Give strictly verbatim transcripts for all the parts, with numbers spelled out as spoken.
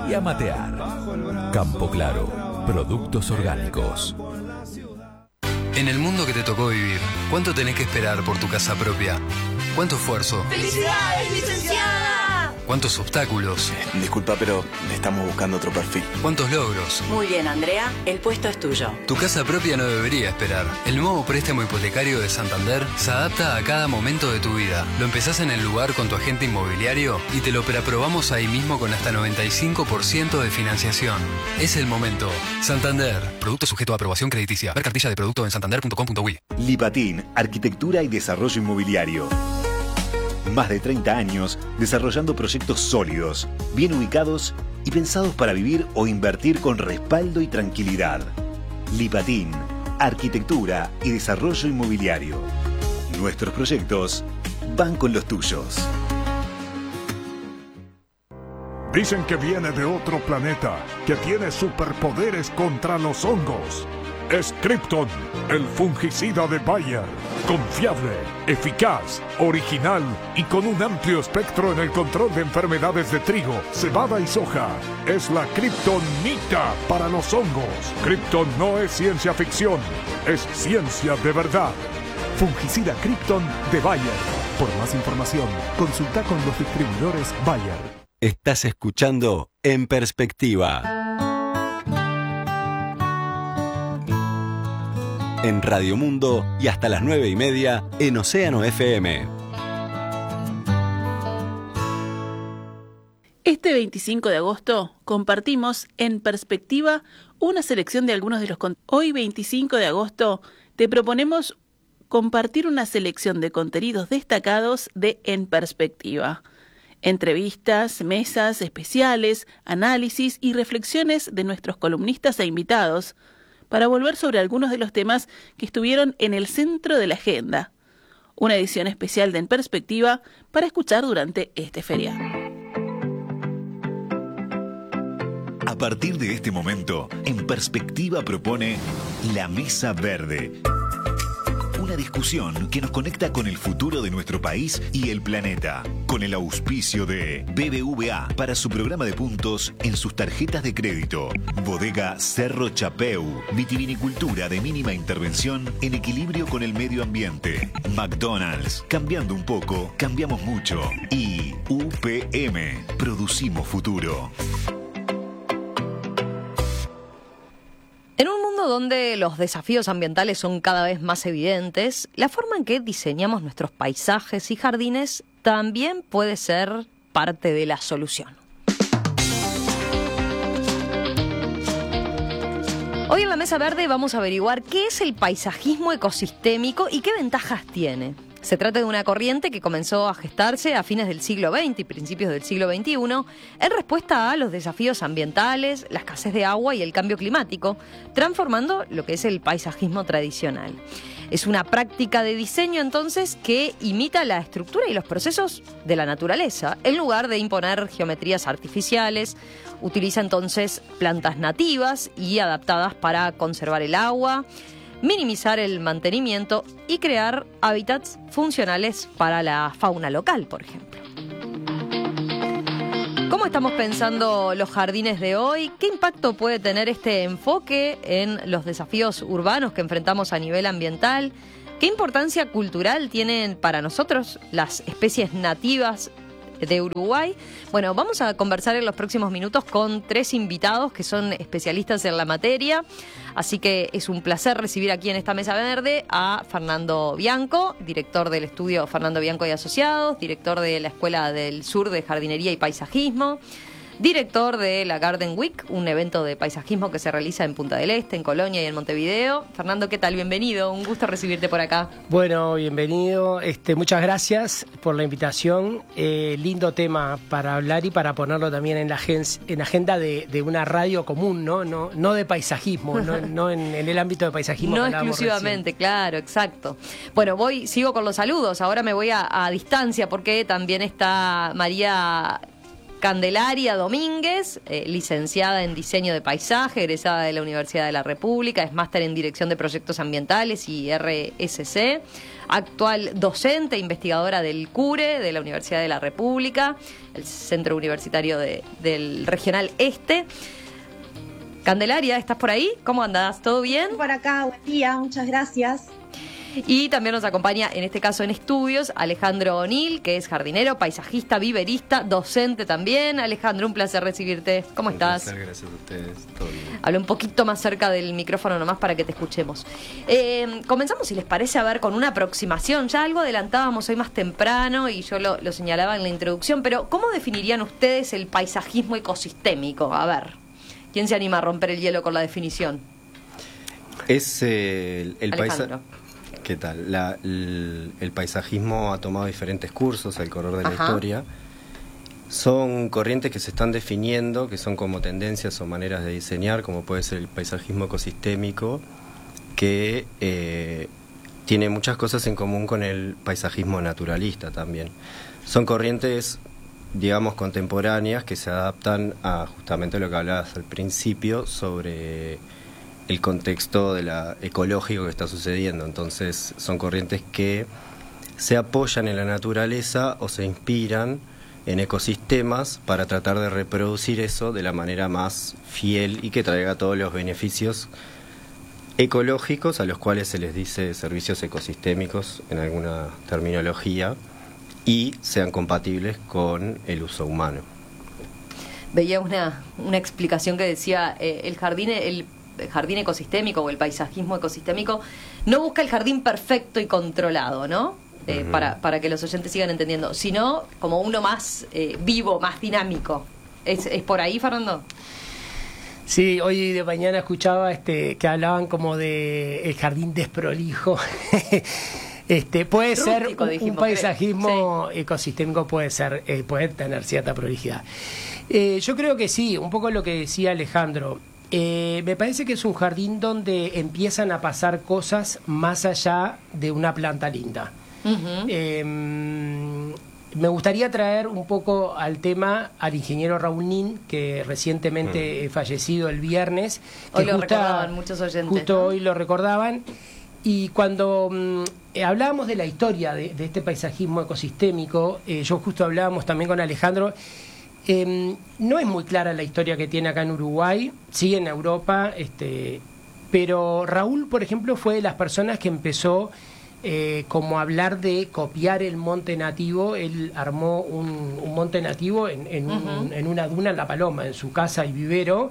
y a matear. Campo Claro, productos orgánicos. En el mundo que te tocó vivir, ¿cuánto tenés que esperar por tu casa propia? ¿Cuánto esfuerzo? ¡Felicidades, licenciada! ¿Cuántos obstáculos? Disculpa, pero estamos buscando otro perfil. ¿Cuántos logros? Muy bien, Andrea, el puesto es tuyo. Tu casa propia no debería esperar. El nuevo préstamo hipotecario de Santander se adapta a cada momento de tu vida. Lo empezás en el lugar con tu agente inmobiliario y te lo preaprobamos ahí mismo con hasta noventa y cinco por ciento de financiación. Es el momento. Santander. Producto sujeto a aprobación crediticia. Ver cartilla de producto en santander punto com punto uy. Lipatín, Arquitectura y Desarrollo Inmobiliario. Más de treinta años desarrollando proyectos sólidos, bien ubicados y pensados para vivir o invertir con respaldo y tranquilidad. Lipatín, Arquitectura y Desarrollo Inmobiliario. Nuestros proyectos van con los tuyos. Dicen que viene de otro planeta, que tiene superpoderes contra los hongos. Es Krypton, el fungicida de Bayer. Confiable, eficaz, original y con un amplio espectro en el control de enfermedades de trigo, cebada y soja. Es la Kryptonita para los hongos. Krypton no es ciencia ficción, es ciencia de verdad. Fungicida Krypton de Bayer. Por más información, consulta con los distribuidores Bayer. Estás escuchando En Perspectiva. En Radio Mundo y hasta las nueve y media en Océano F M. Este veinticinco de agosto compartimos En Perspectiva una selección de algunos de los contenidos. Hoy veinticinco de agosto te proponemos compartir una selección de contenidos destacados de En Perspectiva. Entrevistas, mesas especiales, análisis y reflexiones de nuestros columnistas e invitados para volver sobre algunos de los temas que estuvieron en el centro de la agenda. Una edición especial de En Perspectiva para escuchar durante este feriado. A partir de este momento, En Perspectiva propone La Mesa Verde. Una discusión que nos conecta con el futuro de nuestro país y el planeta. Con el auspicio de B B V A para su programa de puntos en sus tarjetas de crédito. Bodega Cerro Chapeu. Vitivinicultura de mínima intervención en equilibrio con el medio ambiente. McDonald's. Cambiando un poco, cambiamos mucho. Y U P M. Producimos futuro. En un mundo donde los desafíos ambientales son cada vez más evidentes, la forma en que diseñamos nuestros paisajes y jardines también puede ser parte de la solución. Hoy en la Mesa Verde vamos a averiguar qué es el paisajismo ecosistémico y qué ventajas tiene. Se trata de una corriente que comenzó a gestarse a fines del siglo veinte y principios del siglo veintiuno en respuesta a los desafíos ambientales, la escasez de agua y el cambio climático, transformando lo que es el paisajismo tradicional. Es una práctica de diseño entonces que imita la estructura y los procesos de la naturaleza, en lugar de imponer geometrías artificiales. Utiliza entonces plantas nativas y adaptadas para conservar el agua, minimizar el mantenimiento y crear hábitats funcionales para la fauna local, por ejemplo. ¿Cómo estamos pensando los jardines de hoy? ¿Qué impacto puede tener este enfoque en los desafíos urbanos que enfrentamos a nivel ambiental? ¿Qué importancia cultural tienen para nosotros las especies nativas de Uruguay? Bueno, vamos a conversar en los próximos minutos con tres invitados que son especialistas en la materia, así que es un placer recibir aquí en esta Mesa Verde a Fernando Bianco, director del estudio Fernando Bianco y Asociados, director de la Escuela del Sur de Jardinería y Paisajismo, director de la Garden Week, un evento de paisajismo que se realiza en Punta del Este, en Colonia y en Montevideo. Fernando, ¿qué tal? Bienvenido, un gusto recibirte por acá. Bueno, bienvenido, este, muchas gracias por la invitación. Eh, lindo tema para hablar y para ponerlo también en la, agen en agenda de, de una radio común, ¿no? No, no de paisajismo, no, no en, en el ámbito de paisajismo. No exclusivamente, recién. Claro, exacto. Bueno, voy, sigo con los saludos, ahora me voy a, a distancia porque también está María Candelaria Domínguez, eh, licenciada en Diseño de Paisaje, egresada de la Universidad de la República, es máster en Dirección de Proyectos Ambientales y R S C, actual docente, investigadora del CURE, de la Universidad de la República, el Centro Universitario de, del Regional Este. Candelaria, ¿estás por ahí? ¿Cómo andás? ¿Todo bien? Estoy por acá, buen día, muchas gracias. Y también nos acompaña, en este caso en estudios, Alejandro O'Neill, que es jardinero, paisajista, viverista, docente también. Alejandro, un placer recibirte. ¿Cómo un estás? Placer, gracias a ustedes. Todo bien. Habla un poquito más cerca del micrófono nomás para que te escuchemos. Eh, comenzamos, si les parece, a ver, con una aproximación. Ya algo adelantábamos hoy más temprano y yo lo, lo señalaba en la introducción, pero ¿cómo definirían ustedes el paisajismo ecosistémico? A ver, ¿quién se anima a romper el hielo con la definición? Es eh, el, el Alejandro. paisa... ¿Qué tal? La, el, el paisajismo ha tomado diferentes cursos al correr de la Ajá. historia. Son corrientes que se están definiendo, que son como tendencias o maneras de diseñar, como puede ser el paisajismo ecosistémico, que eh, tiene muchas cosas en común con el paisajismo naturalista también. Son corrientes, digamos, contemporáneas que se adaptan a justamente lo que hablabas al principio sobre el contexto de la ecológico que está sucediendo. Entonces son corrientes que se apoyan en la naturaleza o se inspiran en ecosistemas para tratar de reproducir eso de la manera más fiel y que traiga todos los beneficios ecológicos a los cuales se les dice servicios ecosistémicos en alguna terminología y sean compatibles con el uso humano. Veía una, una explicación que decía eh, el jardín, el El jardín ecosistémico o el paisajismo ecosistémico no busca el jardín perfecto y controlado, ¿no? Eh, uh-huh. para, para que los oyentes sigan entendiendo, sino como uno más eh, vivo, más dinámico. ¿Es, ¿Es por ahí, Fernando? Sí, hoy de mañana escuchaba este que hablaban como de el jardín desprolijo. Este puede Rústico, ser un, dijimos, un paisajismo sí. ecosistémico, puede ser eh, puede tener cierta prolijidad. Eh, yo creo que sí, un poco lo que decía Alejandro. Eh, me parece que es un jardín donde empiezan a pasar cosas más allá de una planta linda. Uh-huh. Eh, me gustaría traer un poco al tema al ingeniero Raúl Nin, que recientemente uh-huh. fallecido el viernes. Que hoy lo justa, recordaban muchos oyentes. Justo ¿no? hoy lo recordaban. Y cuando um, eh, hablábamos de la historia de, de este paisajismo ecosistémico, eh, yo justo hablábamos también con Alejandro. Eh, no es muy clara la historia que tiene acá en Uruguay, sí en Europa, este, pero Raúl, por ejemplo, fue de las personas que empezó eh, como a hablar de copiar el monte nativo. Él armó un, un monte nativo en, en, uh-huh. un, en una duna en La Paloma, en su casa y vivero,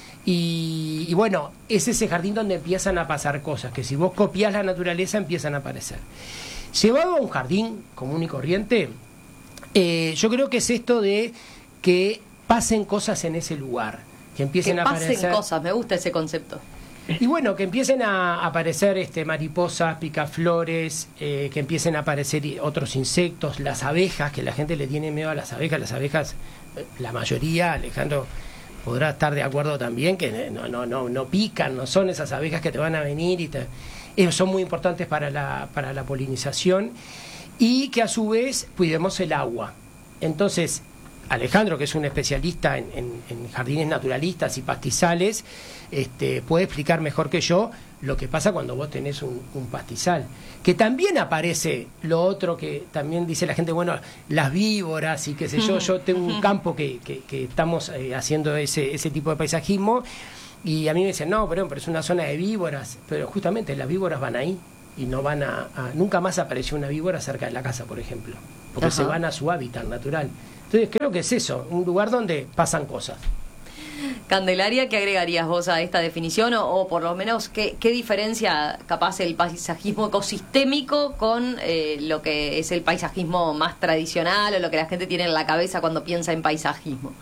y, y bueno, es ese jardín donde empiezan a pasar cosas, que si vos copias la naturaleza empiezan a aparecer. Llevado a un jardín común y corriente, eh, yo creo que es esto de que pasen cosas en ese lugar, que empiecen que a aparecer... pasen cosas, me gusta ese concepto. Y bueno, que empiecen a aparecer este, mariposas, picaflores, eh, que empiecen a aparecer otros insectos, las abejas, que la gente le tiene miedo a las abejas. Las abejas, la mayoría, Alejandro podrá estar de acuerdo también, que no, no, no, no pican, no son esas abejas que te van a venir y te, ellos son muy importantes para la, para la polinización, y que a su vez cuidemos el agua. Entonces, Alejandro, que es un especialista en, en, en jardines naturalistas y pastizales, este, puede explicar mejor que yo lo que pasa cuando vos tenés un, un pastizal. Que también aparece lo otro que también dice la gente, bueno, las víboras y qué sé yo. Yo tengo un campo que, que, que estamos eh, haciendo ese, ese tipo de paisajismo, y a mí me dicen, no, pero, pero es una zona de víboras. Pero justamente las víboras van ahí y no van a, a... Nunca más apareció una víbora cerca de la casa, por ejemplo, porque Ajá. se van a su hábitat natural. Entonces creo que es eso, un lugar donde pasan cosas. Candelaria, ¿qué agregarías vos a esta definición? O, o por lo menos, ¿qué, qué diferencia capaz el paisajismo ecosistémico con eh, lo que es el paisajismo más tradicional o lo que la gente tiene en la cabeza cuando piensa en paisajismo?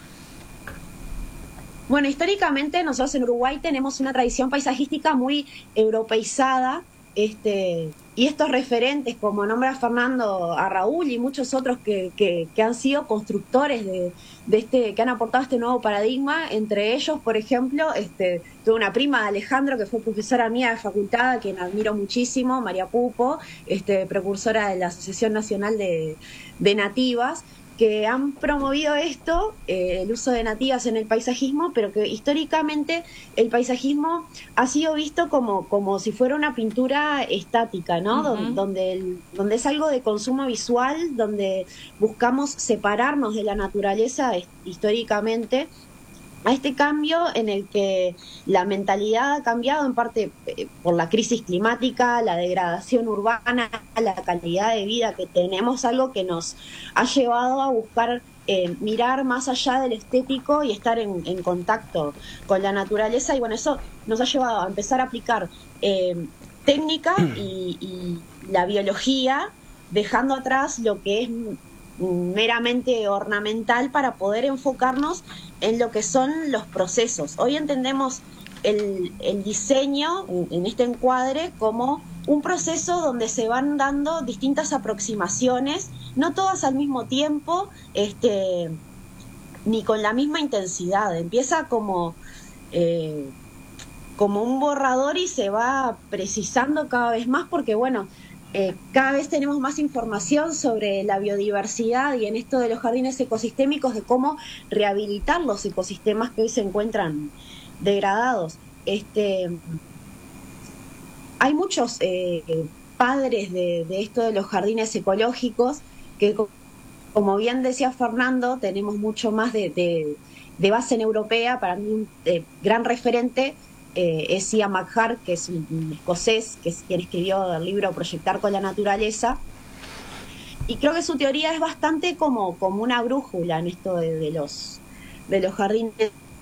Bueno, históricamente nosotros en Uruguay tenemos una tradición paisajística muy europeizada, este, y estos referentes, como nombra Fernando a Raúl y muchos otros que, que, que han sido constructores de, de este, que han aportado este nuevo paradigma, entre ellos, por ejemplo, este, tuve una prima de Alejandro que fue profesora mía de facultad, a quien admiro muchísimo, María Pupo, este, precursora de la Asociación Nacional de, de Nativas, que han promovido esto, eh, el uso de nativas en el paisajismo, pero que históricamente el paisajismo ha sido visto como, como si fuera una pintura estática, ¿no? Uh-huh. Donde, donde, el, donde es algo de consumo visual, donde buscamos separarnos de la naturaleza históricamente, a este cambio en el que la mentalidad ha cambiado en parte eh, por la crisis climática, la degradación urbana, la calidad de vida que tenemos, algo que nos ha llevado a buscar eh, mirar más allá del estético y estar en, en contacto con la naturaleza, y bueno, eso nos ha llevado a empezar a aplicar eh, técnica y, y la biología, dejando atrás lo que es meramente ornamental para poder enfocarnos en lo que son los procesos. Hoy entendemos el, el diseño en este encuadre como un proceso donde se van dando distintas aproximaciones, no todas al mismo tiempo, este, ni con la misma intensidad. Empieza como, eh, como un borrador y se va precisando cada vez más porque, bueno, Eh, cada vez tenemos más información sobre la biodiversidad y en esto de los jardines ecosistémicos de cómo rehabilitar los ecosistemas que hoy se encuentran degradados. Este, hay muchos eh, padres de, de esto de los jardines ecológicos que, como bien decía Fernando, tenemos mucho más de, de, de base en europea. Para mí un eh, gran referente Eh, es Ian McHarg, que es un, un escocés, que es quien escribió el libro Proyectar con la naturaleza, y creo que su teoría es bastante como, como una brújula en esto de, de los de los jardines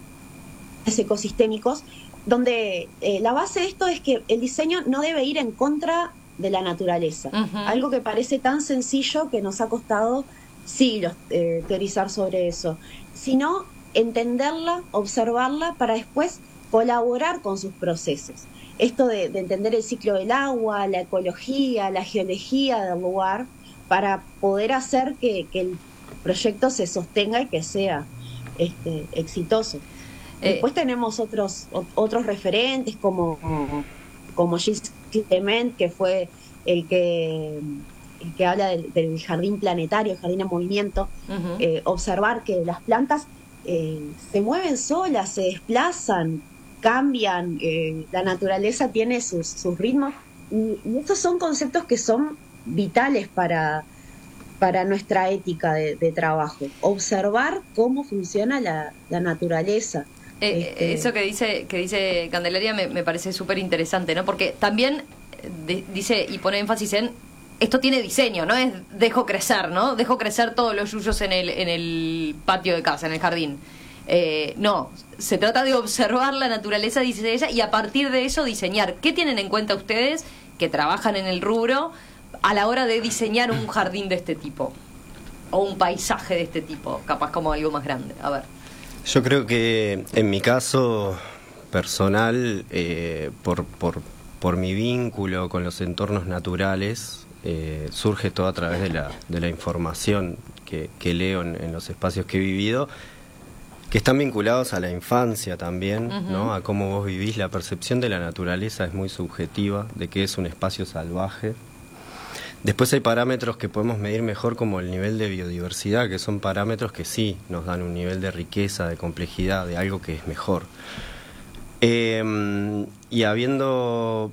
ecosistémicos, donde eh, la base de esto es que el diseño no debe ir en contra de la naturaleza, uh-huh. algo que parece tan sencillo que nos ha costado siglos eh, teorizar sobre eso, sino entenderla, observarla para después colaborar con sus procesos. Esto de, de entender el ciclo del agua, la ecología, la geología del lugar, para poder hacer que, que el proyecto se sostenga y que sea este, exitoso. Eh, Después tenemos otros otros referentes como, como Gilles Clement, que fue el que, el que habla del, del jardín planetario, el jardín en movimiento, uh-huh. eh, observar que las plantas eh, se mueven solas, se desplazan, cambian, eh, la naturaleza tiene sus, sus ritmos, y, y estos son conceptos que son vitales para, para nuestra ética de, de trabajo. Observar cómo funciona la, la naturaleza. Eh, este... Eso que dice que dice Candelaria me, me parece súper interesante, ¿no? Porque también de, dice y pone énfasis en esto tiene diseño, no es dejo crecer, ¿no? Dejo crecer todos los yuyos en el, en el patio de casa, en el jardín. Eh, no, se trata de observar la naturaleza, dice ella, y a partir de eso diseñar. ¿Qué tienen en cuenta ustedes que trabajan en el rubro a la hora de diseñar un jardín de este tipo? O un paisaje de este tipo, capaz como algo más grande. A ver. Yo creo que en mi caso personal, eh, por, por, por mi vínculo con los entornos naturales, eh, surge todo a través de la, de la información que, que leo en, en los espacios que he vivido, que están vinculados a la infancia también, uh-huh. ¿no? A cómo vos vivís. La percepción de la naturaleza es muy subjetiva, de que es un espacio salvaje. Después hay parámetros que podemos medir mejor, como el nivel de biodiversidad, que son parámetros que sí nos dan un nivel de riqueza, de complejidad, de algo que es mejor. Eh, y habiendo...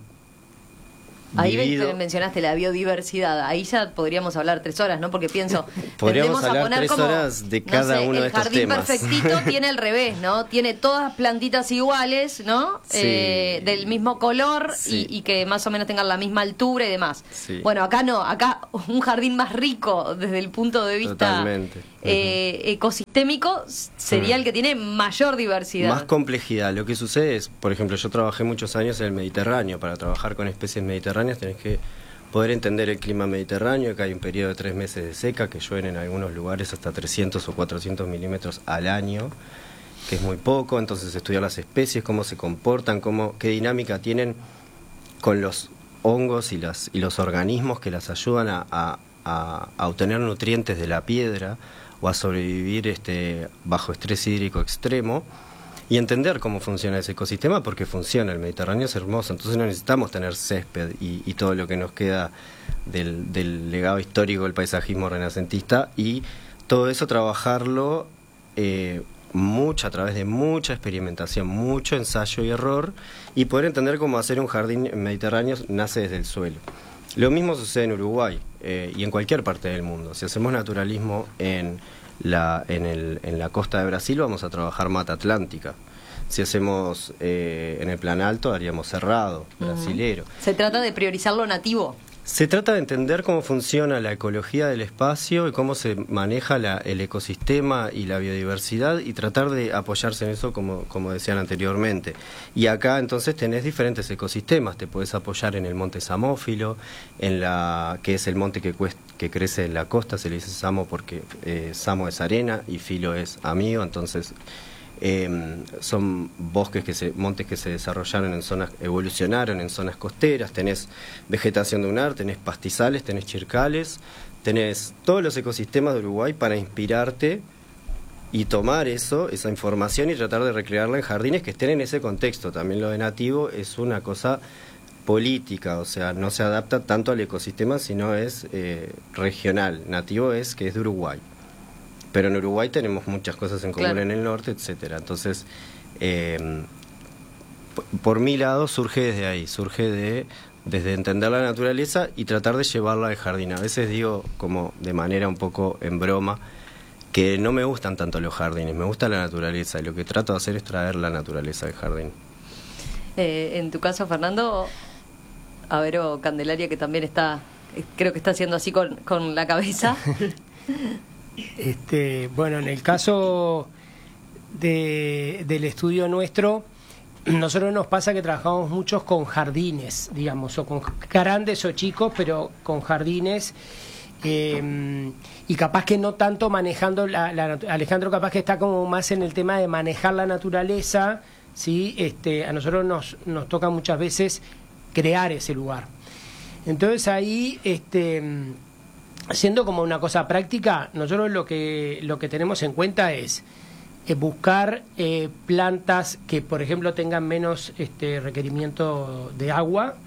Ahí vivido... mencionaste la biodiversidad, ahí ya podríamos hablar tres horas, ¿no? Porque pienso, podríamos a hablar poner tres como, horas de cada no sé, uno de estos temas. El jardín perfectito tiene el revés, ¿no? Tiene todas plantitas iguales, ¿no? Sí. Eh, del mismo color, sí. y, y que más o menos tengan la misma altura y demás. Sí. Bueno, acá no, acá un jardín más rico desde el punto de vista eh, uh-huh. ecosistémico sería uh-huh. el que tiene mayor diversidad. Más complejidad. Lo que sucede es, por ejemplo, yo trabajé muchos años en el Mediterráneo. Para trabajar con especies mediterráneas tenés que poder entender el clima mediterráneo, que hay un periodo de tres meses de seca, que llueven en algunos lugares hasta trescientos o cuatrocientos milímetros al año, que es muy poco. Entonces estudiar las especies, cómo se comportan, cómo, qué dinámica tienen con los hongos y, las, y los organismos que las ayudan a, a, a, a obtener nutrientes de la piedra o a sobrevivir este, bajo estrés hídrico extremo. Y entender cómo funciona ese ecosistema, porque funciona. El Mediterráneo es hermoso, entonces no necesitamos tener césped y, y todo lo que nos queda del, del legado histórico del paisajismo renacentista, y todo eso trabajarlo eh, mucho a través de mucha experimentación, mucho ensayo y error, y poder entender cómo hacer un jardín mediterráneo nace desde el suelo. Lo mismo sucede en Uruguay eh, y en cualquier parte del mundo. Si hacemos naturalismo en la, en, el, en la costa de Brasil, vamos a trabajar mata atlántica. Si hacemos eh, en el plan alto, haríamos cerrado, brasilero. Se trata de priorizar lo nativo. Se trata de entender cómo funciona la ecología del espacio y cómo se maneja la, el ecosistema y la biodiversidad, y tratar de apoyarse en eso, como, como decían anteriormente. Y acá entonces tenés diferentes ecosistemas. Te podés apoyar en el monte samófilo, en la que es el monte que, cuest, que crece en la costa. Se le dice samo porque eh, samo es arena y filo es amigo, entonces... Eh, son bosques que se, montes que se desarrollaron en zonas, evolucionaron en zonas costeras. Tenés vegetación dunar, tenés pastizales, tenés chircales, tenés todos los ecosistemas de Uruguay para inspirarte y tomar eso, esa información, y tratar de recrearla en jardines que estén en ese contexto. También lo de nativo es una cosa política, o sea, no se adapta tanto al ecosistema, sino es eh, regional. Nativo es que es de Uruguay. Pero en Uruguay tenemos muchas cosas en común, claro, en el norte, etcétera. Entonces, eh, por mi lado surge desde ahí, surge de desde entender la naturaleza y tratar de llevarla al jardín. A veces digo, como de manera un poco en broma, que no me gustan tanto los jardines, me gusta la naturaleza, y lo que trato de hacer es traer la naturaleza al jardín. Eh, en tu caso, Fernando, a ver, o Candelaria, que también está, creo que está haciendo así con, con la cabeza. Este, bueno, en el caso de, del estudio nuestro, nosotros nos pasa que trabajamos muchos con jardines, digamos, o con grandes o chicos, pero con jardines, eh, y capaz que no tanto manejando la, la, Alejandro capaz que está como más en el tema de manejar la naturaleza, ¿sí? Este, a nosotros nos, nos toca muchas veces crear ese lugar. Entonces ahí, este, siendo como una cosa práctica, nosotros lo que lo que tenemos en cuenta es eh, buscar eh, plantas que, por ejemplo, tengan menos este requerimiento de agua,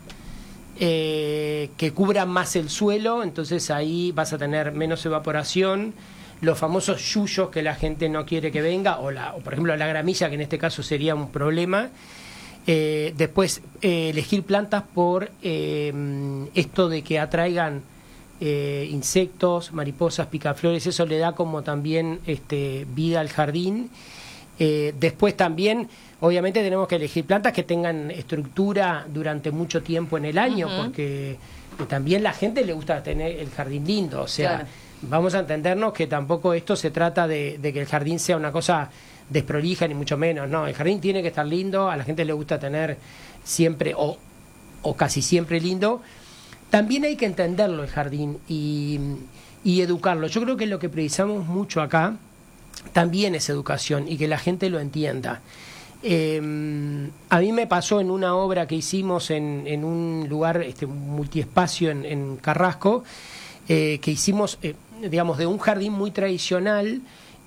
eh, que cubran más el suelo, entonces ahí vas a tener menos evaporación. Los famosos yuyos que la gente no quiere que venga, o, la, o por ejemplo la gramilla, que en este caso sería un problema. Eh, después, eh, elegir plantas por eh, esto de que atraigan Eh, insectos, mariposas, picaflores, eso le da como también este, vida al jardín. Eh, después también, obviamente, tenemos que elegir plantas que tengan estructura durante mucho tiempo en el año, uh-huh. porque eh, también la gente le gusta tener el jardín lindo, o sea, claro. Vamos a entendernos que tampoco esto se trata de, de que el jardín sea una cosa desprolija, ni mucho menos, no, el jardín tiene que estar lindo, a la gente le gusta tener siempre, o, o casi siempre lindo. También hay que entenderlo el jardín y, y educarlo. Yo creo que lo que precisamos mucho acá también es educación y que la gente lo entienda. Eh, a mí me pasó en una obra que hicimos en, en un lugar este, multiespacio en, en Carrasco, eh, que hicimos, eh, digamos, de un jardín muy tradicional,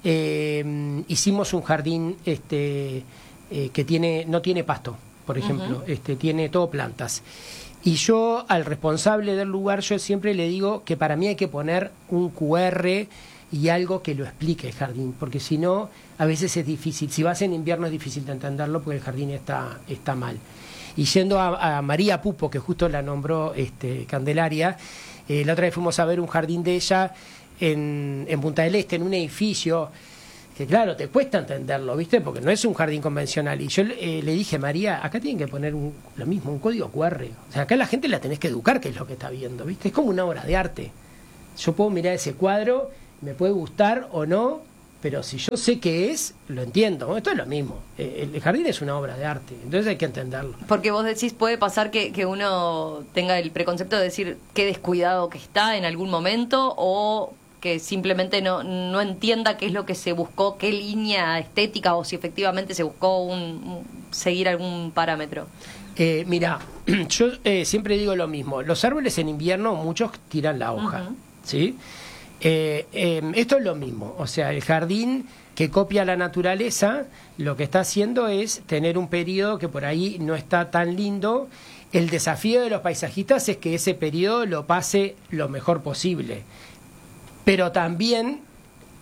eh, hicimos un jardín este, eh, que tiene no tiene pasto, por ejemplo, uh-huh. este, tiene todo plantas. Y yo, al responsable del lugar, yo siempre le digo que para mí hay que poner un cu erre y algo que lo explique el jardín, porque si no, a veces es difícil. Si vas en invierno es difícil de entenderlo porque el jardín está, está mal. Y yendo a, a María Pupo, que justo la nombró este, Candelaria, eh, la otra vez fuimos a ver un jardín de ella en, en Punta del Este, en un edificio que claro, te cuesta entenderlo, ¿viste? Porque no es un jardín convencional. Y yo eh, le dije, María, acá tienen que poner un, lo mismo, un código cu erre. O sea, acá la gente la tenés que educar, que es lo que está viendo, ¿viste? Es como una obra de arte. Yo puedo mirar ese cuadro, me puede gustar o no, pero si yo sé qué es, lo entiendo. Bueno, esto es lo mismo. Eh, el jardín es una obra de arte, entonces hay que entenderlo. Porque vos decís, puede pasar que, que uno tenga el preconcepto de decir qué descuidado que está en algún momento, o que simplemente no, no entienda qué es lo que se buscó, qué línea estética, o si efectivamente se buscó un, un seguir algún parámetro. Eh, mira, yo eh, siempre digo lo mismo. Los árboles en invierno, muchos tiran la hoja, uh-huh. ¿sí? Eh, eh, esto es lo mismo. O sea, el jardín que copia la naturaleza, lo que está haciendo es tener un periodo que por ahí no está tan lindo. El desafío de los paisajistas es que ese periodo lo pase lo mejor posible. Pero también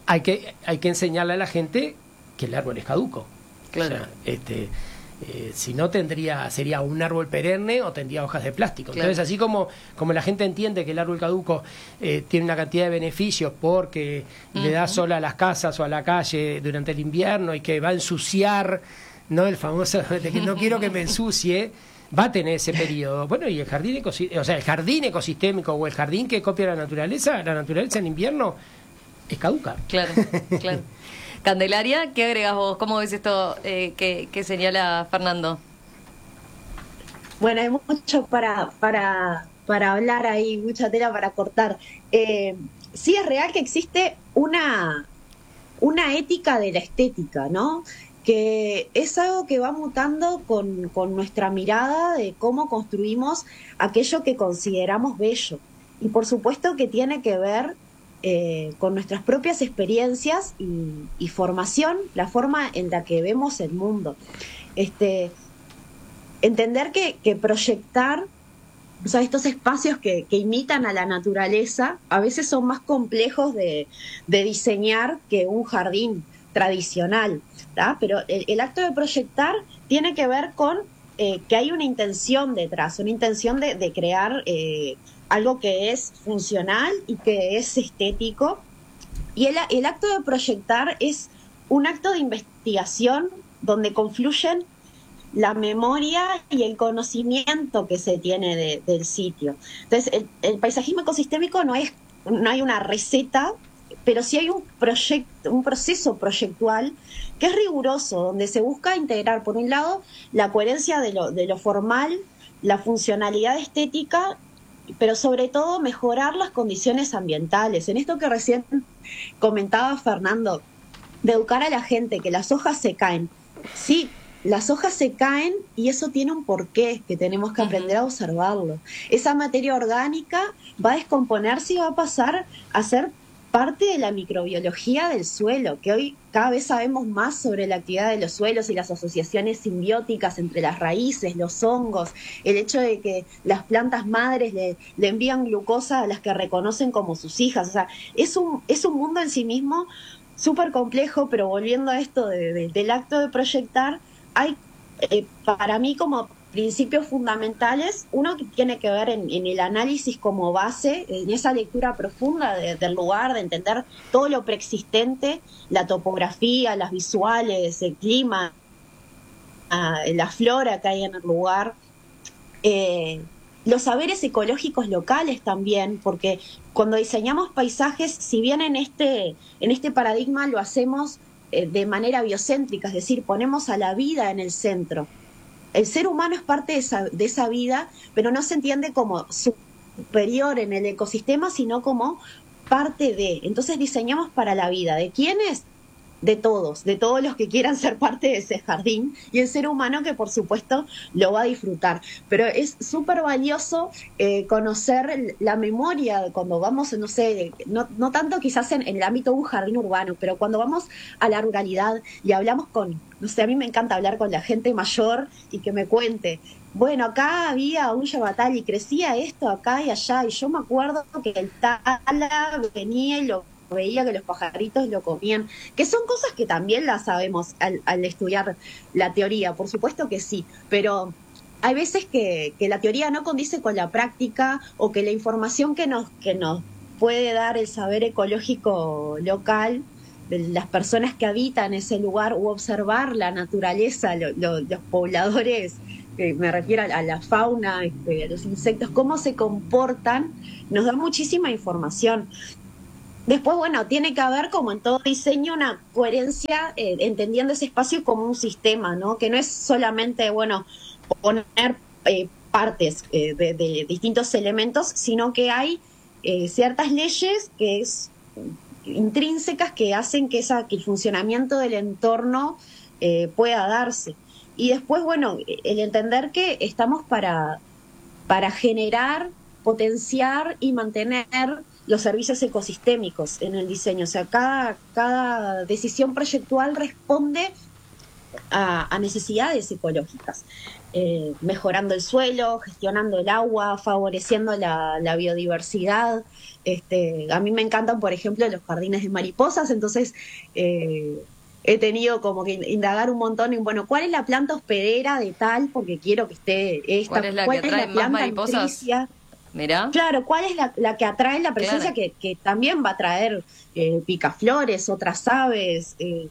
hay que, hay que enseñarle a la gente que el árbol es caduco. Claro. O sea, este, eh, si no tendría, sería un árbol perenne o tendría hojas de plástico. Claro. Entonces, así como, como la gente entiende que el árbol caduco eh, tiene una cantidad de beneficios porque uh-huh. le da sol a las casas o a la calle durante el invierno y que va a ensuciar, no el famoso de que no quiero que me ensucie, va a tener ese periodo. Bueno, y el jardín ecosistémico, o sea, el jardín ecosistémico o el jardín que copia la naturaleza, la naturaleza en invierno es caduca. Claro, claro. Candelaria, ¿qué agregas vos? ¿Cómo ves esto eh, que, que señala Fernando? Bueno, hay mucho para, para, para hablar ahí, mucha tela para cortar. Eh, sí es real que existe una, una ética de la estética, ¿no? Que es algo que va mutando con, con nuestra mirada de cómo construimos aquello que consideramos bello. Y por supuesto que tiene que ver eh, con nuestras propias experiencias y, y formación, la forma en la que vemos el mundo. Este, entender que, que proyectar, o sea, estos espacios que, que imitan a la naturaleza, a veces son más complejos de, de diseñar que un jardín tradicional, ¿tá? Pero el, el acto de proyectar tiene que ver con eh, que hay una intención detrás, una intención de, de crear eh, algo que es funcional y que es estético. Y el, el acto de proyectar es un acto de investigación donde confluyen la memoria y el conocimiento que se tiene de, del sitio. Entonces, el, el paisajismo ecosistémico no es, no hay una receta, pero sí hay un proyecto, un proceso proyectual que es riguroso, donde se busca integrar, por un lado, la coherencia de lo, de lo formal, la funcionalidad estética, pero sobre todo mejorar las condiciones ambientales. En esto que recién comentaba Fernando, de educar a la gente, que las hojas se caen. Sí, las hojas se caen y eso tiene un porqué, que tenemos que aprender a observarlo. Esa materia orgánica va a descomponerse y va a pasar a ser parte de la microbiología del suelo, que hoy cada vez sabemos más sobre la actividad de los suelos y las asociaciones simbióticas entre las raíces, los hongos, el hecho de que las plantas madres le, le envían glucosa a las que reconocen como sus hijas. O sea, es un, es un mundo en sí mismo súper complejo, pero volviendo a esto de, de, del acto de proyectar, hay eh, para mí como principios fundamentales, uno que tiene que ver en, en el análisis como base, en esa lectura profunda de, del lugar, de entender todo lo preexistente, la topografía, las visuales, el clima, uh, la flora que hay en el lugar, eh, los saberes ecológicos locales también, porque cuando diseñamos paisajes, si bien en este, en este paradigma lo hacemos eh, de manera biocéntrica, es decir, ponemos a la vida en el centro. El ser humano es parte de esa, de esa vida, pero no se entiende como superior en el ecosistema, sino como parte de. Entonces diseñamos para la vida. ¿De quiénes? De todos, de todos los que quieran ser parte de ese jardín, y el ser humano que por supuesto lo va a disfrutar. Pero es súper valioso eh, conocer la memoria cuando vamos, no sé, no, no tanto quizás en, en el ámbito de un jardín urbano, pero cuando vamos a la ruralidad y hablamos con, no sé, a mí me encanta hablar con la gente mayor y que me cuente, bueno, acá había un yabatal y crecía esto acá y allá, y yo me acuerdo que el tala venía y lo veía que los pajaritos lo comían, que son cosas que también las sabemos al, al estudiar la teoría, por supuesto que sí, pero hay veces que, que la teoría no condice con la práctica, o que la información que nos, que nos puede dar el saber ecológico local de las personas que habitan ese lugar, u observar la naturaleza, lo, lo, los pobladores, eh, me refiero a, a la fauna, este, a los insectos, cómo se comportan, nos da muchísima información. Después, bueno, tiene que haber, como en todo diseño, una coherencia, eh, entendiendo ese espacio como un sistema, ¿no? Que no es solamente, bueno, poner eh, partes eh, de, de distintos elementos, sino que hay eh, ciertas leyes que es intrínsecas que hacen que, esa, que el funcionamiento del entorno eh, pueda darse. Y después, bueno, el entender que estamos para, para generar, potenciar y mantener los servicios ecosistémicos en el diseño. O sea, cada, cada decisión proyectual responde a, a necesidades ecológicas, eh, mejorando el suelo, gestionando el agua, favoreciendo la, la biodiversidad. Este, a mí me encantan, por ejemplo, los jardines de mariposas, entonces eh, he tenido como que indagar un montón en, bueno, ¿cuál es la planta hospedera de tal? Porque quiero que esté esta. ¿Cuál es la ¿cuál que es atrae la más planta mariposas? nutricia? Mirá. Claro, ¿cuál es la, la que atrae la presencia? Claro. Que, que también va a traer eh, picaflores, otras aves. Eh,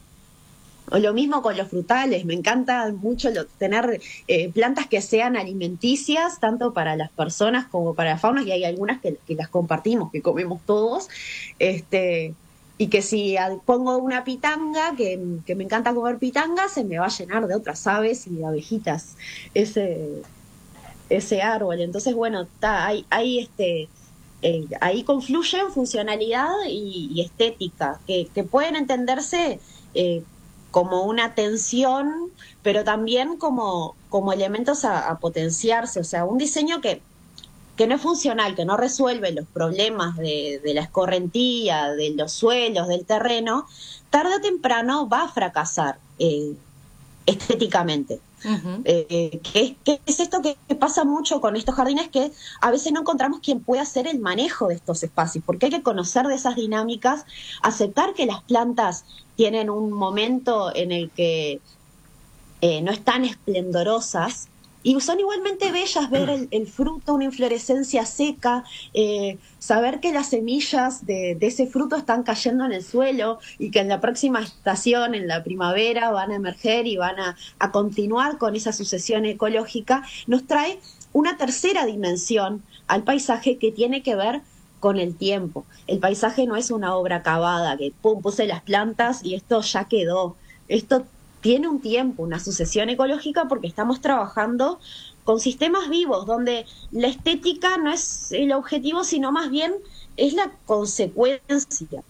o lo mismo con los frutales. Me encanta mucho lo, tener eh, plantas que sean alimenticias, tanto para las personas como para la fauna, y hay algunas que, que las compartimos, que comemos todos. Este, y que si pongo una pitanga, que, que me encanta comer pitanga, se me va a llenar de otras aves y de abejitas. Ese... ese árbol. Entonces, bueno, está ahí, ahí este eh, ahí confluyen funcionalidad y, y estética, que, que pueden entenderse eh, como una tensión, pero también como, como elementos a, a potenciarse. O sea, un diseño que, que no es funcional, que no resuelve los problemas de, de la escorrentía, de los suelos, del terreno, tarde o temprano va a fracasar eh, estéticamente. Uh-huh. Eh, ¿qué, ¿Qué es esto que pasa mucho con estos jardines? Que a veces no encontramos quien pueda hacer el manejo de estos espacios, porque hay que conocer de esas dinámicas, aceptar que las plantas tienen un momento en el que eh, no están esplendorosas y son igualmente bellas, ver el, el fruto, una inflorescencia seca, eh, saber que las semillas de, de ese fruto están cayendo en el suelo y que en la próxima estación, en la primavera, van a emerger y van a, a continuar con esa sucesión ecológica, nos trae una tercera dimensión al paisaje que tiene que ver con el tiempo. El paisaje no es una obra acabada, que pum, puse las plantas y esto ya quedó. Esto tiene un tiempo, una sucesión ecológica, porque estamos trabajando con sistemas vivos, donde la estética no es el objetivo, sino más bien es la consecuencia.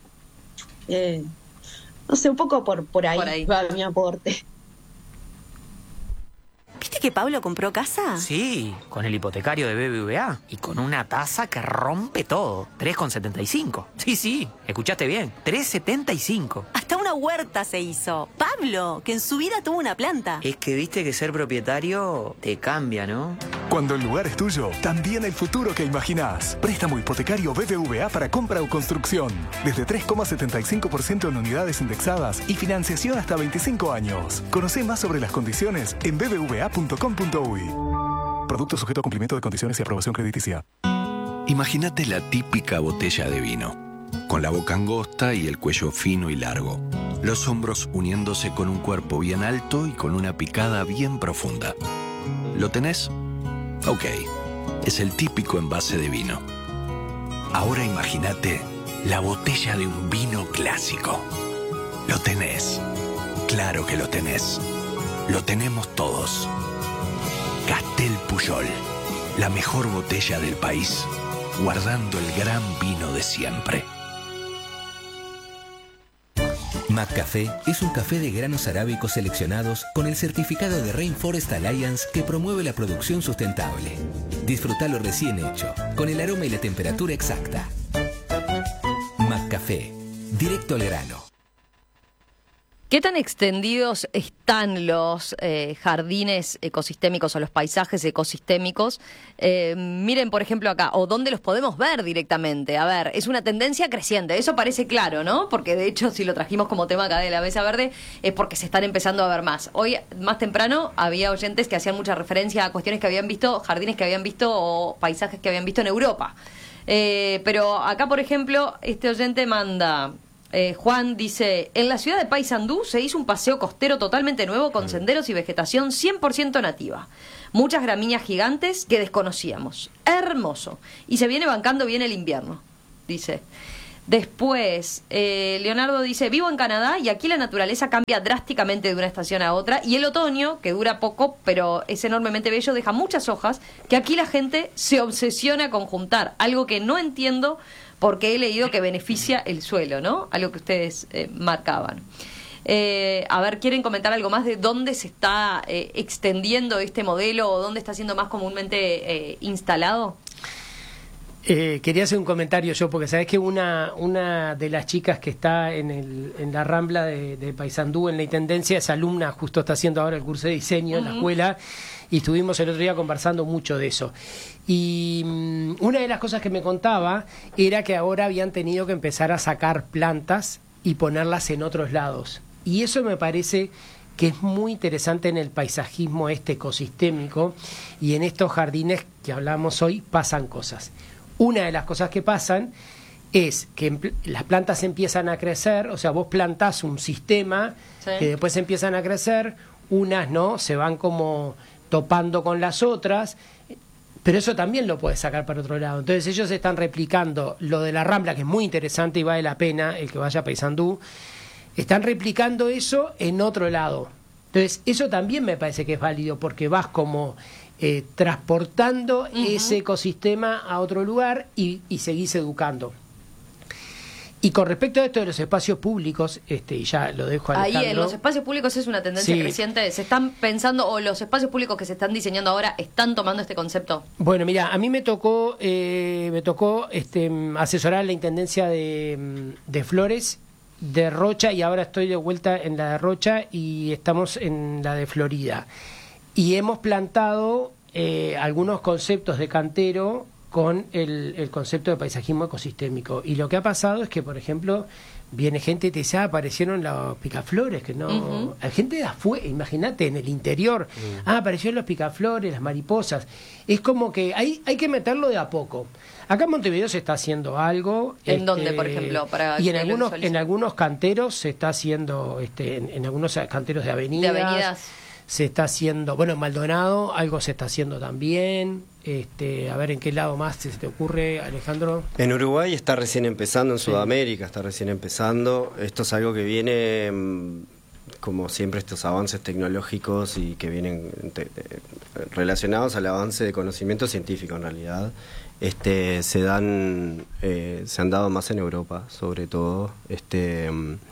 Eh, no sé, un poco por, por ahí, por ahí va mi aporte. ¿Viste que Pablo compró casa? Sí, con el hipotecario de B B V A y con una tasa que rompe todo. tres coma setenta y cinco. Sí, sí, escuchaste bien. tres coma setenta y cinco. Hasta una huerta se hizo. Pablo, que en su vida tuvo una planta. Es que viste que ser propietario te cambia, ¿no? Cuando el lugar es tuyo, también el futuro que imaginás. Préstamo hipotecario B B V A para compra o construcción. Desde tres coma setenta y cinco por ciento en unidades indexadas y financiación hasta veinticinco años. Conocé más sobre las condiciones en b b v a punto com punto u y. Producto sujeto a cumplimiento de condiciones y aprobación crediticia. Imagínate la típica botella de vino, con la boca angosta y el cuello fino y largo, los hombros uniéndose con un cuerpo bien alto y con una picada bien profunda. ¿Lo tenés? Ok, es el típico envase de vino. Ahora imagínate la botella de un vino clásico. Lo tenés. Claro que lo tenés. Lo tenemos todos. Castel Pujol, la mejor botella del país, guardando el gran vino de siempre. McCafé es un café de granos arábicos seleccionados con el certificado de Rainforest Alliance que promueve la producción sustentable. Disfrutalo recién hecho, con el aroma y la temperatura exacta. McCafé, directo al grano. ¿Qué tan extendidos están los eh, jardines ecosistémicos o los paisajes ecosistémicos? Eh, miren, por ejemplo, acá, o dónde los podemos ver directamente. A ver, es una tendencia creciente, eso parece claro, ¿no? Porque de hecho, si lo trajimos como tema acá de la Mesa Verde, es porque se están empezando a ver más. Hoy, más temprano, había oyentes que hacían mucha referencia a cuestiones que habían visto, jardines que habían visto o paisajes que habían visto en Europa. Eh, pero acá, por ejemplo, este oyente manda... Eh, Juan dice, en la ciudad de Paysandú se hizo un paseo costero totalmente nuevo con senderos y vegetación cien por ciento nativa. Muchas gramíneas gigantes que desconocíamos. Hermoso. Y se viene bancando bien el invierno, dice. Después, eh, Leonardo dice, vivo en Canadá y aquí la naturaleza cambia drásticamente de una estación a otra y el otoño, que dura poco pero es enormemente bello, deja muchas hojas que aquí la gente se obsesiona con juntar. Algo que no entiendo porque he leído que beneficia el suelo, ¿no? Algo que ustedes eh, marcaban. Eh, a ver, ¿quieren comentar algo más de dónde se está eh, extendiendo este modelo o dónde está siendo más comúnmente eh, instalado? Eh, quería hacer un comentario yo, porque sabés que una, una de las chicas que está en, el, en la Rambla de, de Paysandú, en la Intendencia, es alumna, justo está haciendo ahora el curso de diseño uh-huh. en la escuela, y estuvimos el otro día conversando mucho de eso. Y um, una de las cosas que me contaba era que ahora habían tenido que empezar a sacar plantas y ponerlas en otros lados. Y eso me parece que es muy interesante en el paisajismo este ecosistémico, y en estos jardines que hablamos hoy pasan cosas. Una de las cosas que pasan es que las plantas empiezan a crecer, o sea, vos plantás un sistema sí. que después empiezan a crecer, unas no, se van como topando con las otras, pero eso también lo puedes sacar para otro lado. Entonces ellos están replicando lo de la Rambla, que es muy interesante y vale la pena el que vaya a Paysandú, están replicando eso en otro lado. Entonces eso también me parece que es válido, porque vas como eh, transportando uh-huh. ese ecosistema a otro lugar y, y seguís educando. Y con respecto a esto de los espacios públicos, este, y ya lo dejo a Alejandro. Ahí en los espacios públicos es una tendencia sí. creciente. ¿Se están pensando, o los espacios públicos que se están diseñando ahora están tomando este concepto? Bueno, mira, a mí me tocó eh, me tocó este, asesorar la Intendencia de, de Flores, de Rocha, y ahora estoy de vuelta en la de Rocha y estamos en la de Florida. Y hemos plantado eh, algunos conceptos de cantero con el, el concepto de paisajismo ecosistémico. Y lo que ha pasado es que, por ejemplo, viene gente y te dice, ah, aparecieron los picaflores, que no... Uh-huh. Hay gente de afuera, imagínate, en el interior, uh-huh. ah, aparecieron los picaflores, las mariposas. Es como que hay, hay que meterlo de a poco. Acá en Montevideo se está haciendo algo. ¿En este, dónde, por ejemplo? Para y en algunos, en algunos canteros se está haciendo, este, en, en algunos canteros de avenidas. De avenidas. Se está haciendo, bueno, en Maldonado algo se está haciendo también. Este, a ver en qué lado más se te ocurre, Alejandro. En Uruguay está recién empezando, en Sudamérica está recién empezando. Esto es algo que viene, como siempre, estos avances tecnológicos y que vienen te, relacionados al avance de conocimiento científico en realidad. Este, se dan, eh, se han dado más en Europa, sobre todo. Este,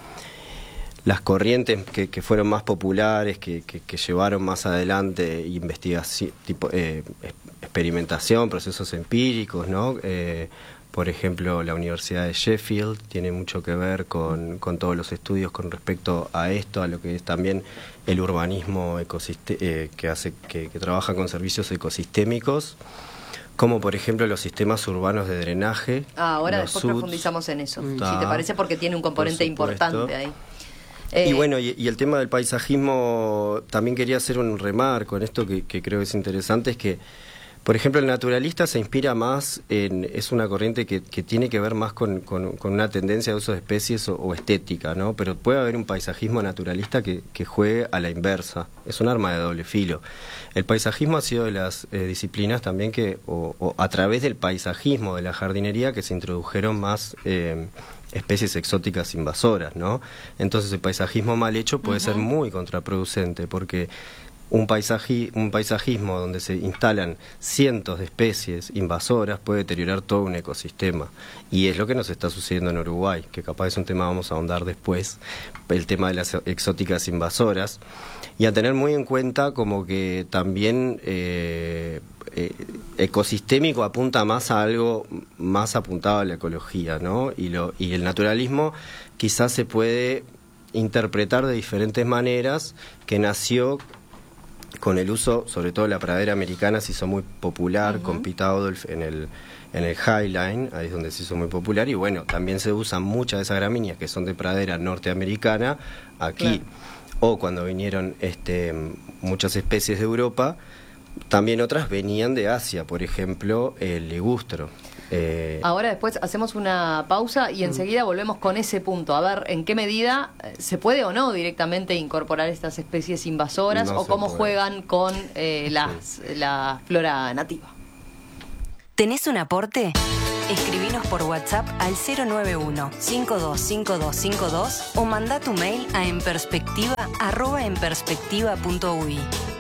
las corrientes que, que fueron más populares, que, que, que llevaron más adelante investigación, tipo, eh, experimentación, procesos empíricos, ¿no? Eh, por ejemplo, la Universidad de Sheffield tiene mucho que ver con, con todos los estudios con respecto a esto, a lo que es también el urbanismo ecosiste- eh, que hace, que, que trabaja con servicios ecosistémicos, como por ejemplo los sistemas urbanos de drenaje. Ah, ahora después S U Ts, profundizamos en eso, ta, si te parece, porque tiene un componente importante ahí. Eh, y bueno, y, y el tema del paisajismo, también quería hacer un remarco en esto que, que creo que es interesante, es que, por ejemplo, el naturalista se inspira más en, es una corriente que, que tiene que ver más con, con, con una tendencia de uso de especies o, o estética, ¿no? Pero puede haber un paisajismo naturalista que, que juegue a la inversa, es un arma de doble filo. El paisajismo ha sido de las eh, disciplinas también que, o, o a través del paisajismo de la jardinería, que se introdujeron más eh, especies exóticas invasoras, ¿no? Entonces el paisajismo mal hecho puede uh-huh. ser muy contraproducente, porque un paisaji, un paisajismo donde se instalan cientos de especies invasoras puede deteriorar todo un ecosistema, y es lo que nos está sucediendo en Uruguay, que capaz es un tema vamos a ahondar después, el tema de las exóticas invasoras, y a tener muy en cuenta como que también eh, eh, ecosistémico apunta más a algo más apuntado a la ecología, ¿no? Y, lo, y el naturalismo quizás se puede interpretar de diferentes maneras, que nació con el uso, sobre todo la pradera americana se hizo muy popular, uh-huh. con Pete Adolf en el, en el Highline, ahí es donde se hizo muy popular, y bueno, también se usan muchas de esas gramíneas que son de pradera norteamericana aquí, claro. O cuando vinieron este, muchas especies de Europa, también otras venían de Asia, por ejemplo, el ligustro. Eh, Ahora después hacemos una pausa y enseguida volvemos con ese punto, a ver en qué medida se puede o no directamente incorporar estas especies invasoras, no o cómo puede. juegan con eh, las, sí. la flora nativa. ¿Tenés un aporte? Escribinos por WhatsApp al cero nueve uno, cinco dos cinco dos cinco dos o mandá tu mail a enperspectiva arroba enperspectiva punto uy.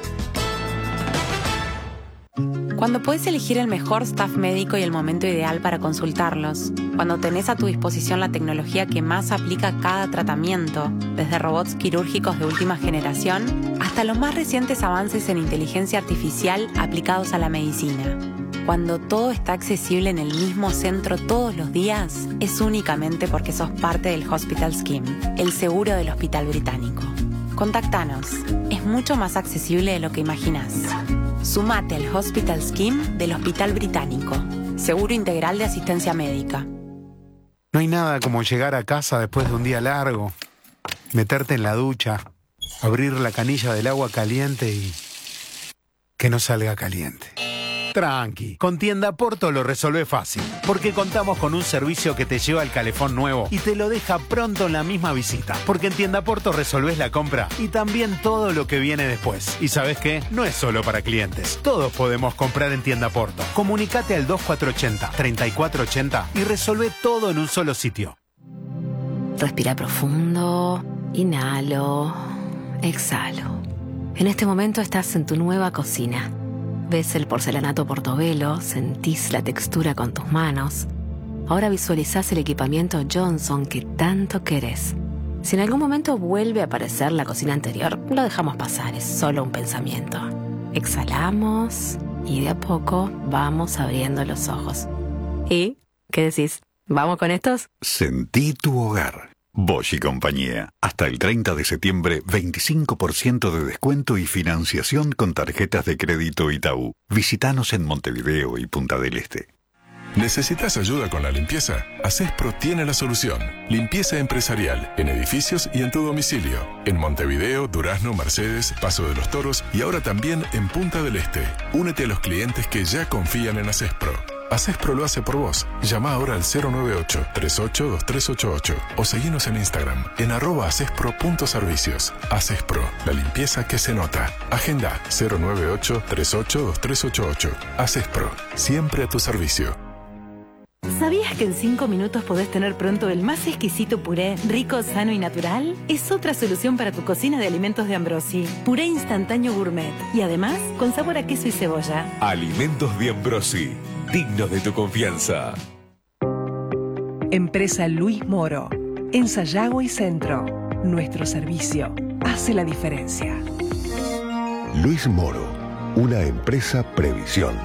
Cuando puedes elegir el mejor staff médico y el momento ideal para consultarlos. Cuando tenés a tu disposición la tecnología que más aplica a cada tratamiento, desde robots quirúrgicos de última generación hasta los más recientes avances en inteligencia artificial aplicados a la medicina. cuando todo está accesible en el mismo centro todos los días, es únicamente porque sos parte del Hospital Scheme, el seguro del Hospital Británico. Contactanos. Es mucho más accesible de lo que imaginás. Sumate al Hospital Scheme del Hospital Británico. Seguro integral de asistencia médica. No hay nada como llegar a casa después de un día largo, meterte en la ducha, abrir la canilla del agua caliente y que no salga caliente. Tranqui, con Tienda Porto lo resolvé fácil, porque contamos con un servicio que te lleva el calefón nuevo y te lo deja pronto en la misma visita. Porque en Tienda Porto resolvés la compra y también todo lo que viene después. ¿Y sabes qué? No es solo para clientes. Todos podemos comprar en Tienda Porto. Comunicate al dos cuatro ocho cero, tres cuatro ocho cero y resolvé todo en un solo sitio. Respira profundo, inhalo, exhalo. En este momento estás en tu nueva cocina. Ves el porcelanato Portobello, sentís la textura con tus manos. Ahora visualizás el equipamiento Johnson que tanto querés. Si en algún momento vuelve a aparecer la cocina anterior, lo dejamos pasar, es solo un pensamiento. Exhalamos y de a poco vamos abriendo los ojos. ¿Y qué decís? ¿Vamos con estos? Sentí tu hogar. Bosch y compañía. Hasta el treinta de septiembre, veinticinco por ciento de descuento y financiación con tarjetas de crédito Itaú. Visítanos en Montevideo y Punta del Este. ¿Necesitas ayuda con la limpieza? Acespro tiene la solución. Limpieza empresarial, en edificios y en tu domicilio. En Montevideo, Durazno, Mercedes, Paso de los Toros y ahora también en Punta del Este. Únete a los clientes que ya confían en Acespro. Acespro lo hace por vos. Llama ahora al cero nueve ocho, tres ocho dos tres ocho ocho o seguinos en Instagram en arroba acespro.servicios. Acespro, la limpieza que se nota. Agenda cero nueve ocho, tres ocho dos tres ocho ocho. Acespro, siempre a tu servicio. ¿Sabías que en cinco minutos podés tener pronto el más exquisito puré, rico, sano y natural? Es otra solución para tu cocina de alimentos de Ambrosi. Puré instantáneo gourmet y además con sabor a queso y cebolla. Alimentos de Ambrosi, dignos de tu confianza. Empresa Luis Moro, en Sayago y Centro. Nuestro servicio hace la diferencia. Luis Moro, una empresa Previsión.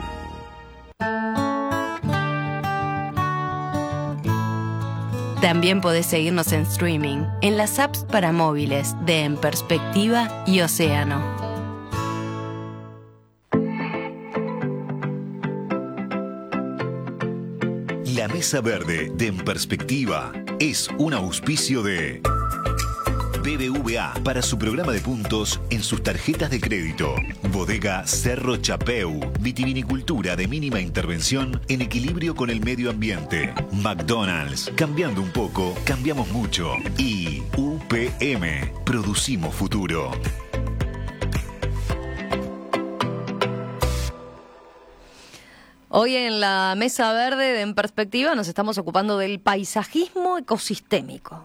También podés seguirnos en streaming, en las apps para móviles de En Perspectiva y Océano. La Mesa Verde de En Perspectiva es un auspicio de B B V A para su programa de puntos en sus tarjetas de crédito. Bodega Cerro Chapeu, vitivinicultura de mínima intervención en equilibrio con el medio ambiente. McDonald's, cambiando un poco, cambiamos mucho. Y U P M, producimos futuro. Hoy en la Mesa Verde de En Perspectiva nos estamos ocupando del paisajismo ecosistémico.